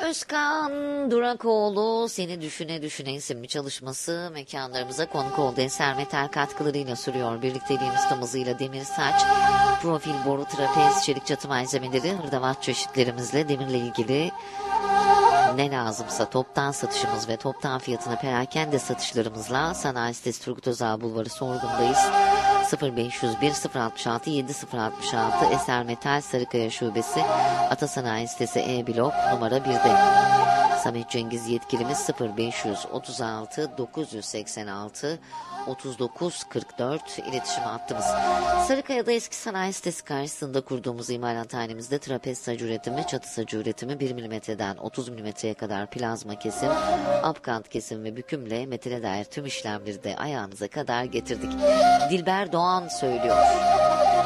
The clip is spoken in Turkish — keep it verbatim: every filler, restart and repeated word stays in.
Özkan Durakoğlu Seni Düşüne Düşüne isimli çalışması mekanlarımıza konuk oldu. Eser metal katkılarıyla sürüyor. Birlikteliğin ustamızıyla demir saç, profil, boru, trapez, çelik çatı malzemeleri, hırdavat çeşitlerimizle demirle ilgili ne lazımsa toptan satışımız ve toptan fiyatına perakende satışlarımızla Sanayi Sitesi Turgut Özal Bulvarı Sorgun'dayız. sıfır beş yüz bir sıfır altmış altı yedi sıfır altmış altı Eser Metal Sarıkaya Şubesi Atasanayi Sitesi E Blok numara birde. Samet Cengiz yetkilimiz sıfır beş yüz otuz altı dokuz yüz seksen altı otuz dokuz kırk dört iletişim hattımız. Sarıkaya'da eski sanayi sitesi karşısında kurduğumuz imalathanemizde trapez sacı üretimi, çatı sacı üretimi bir milimetreden otuz milimetreye kadar plazma kesim, apkant kesim ve bükümle metale dair tüm işlemleri de ayağınıza kadar getirdik. Dilber Doğan söylüyor.